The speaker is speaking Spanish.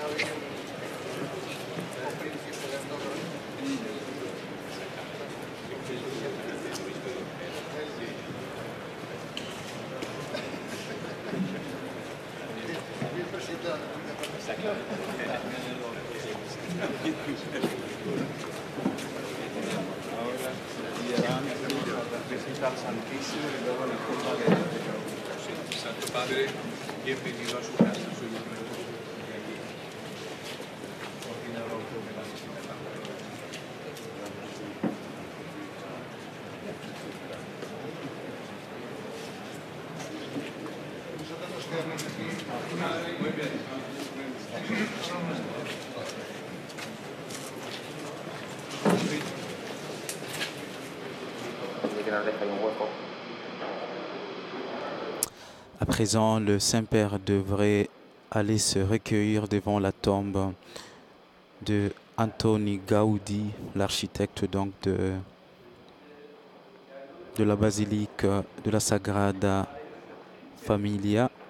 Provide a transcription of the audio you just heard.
Ahora dirán la visita al Santísimo y luego la tumba de Jesús. Santo Padre, bienvenido a su casa, soy un nuevo de aquí. Coordinador de la visita. Nosotros nos quedamos aquí. Muy bien. À présent, le Saint-Père devrait aller se recueillir devant la tombe de Antoni Gaudi, l'architecte donc de la basilique de la Sagrada Familia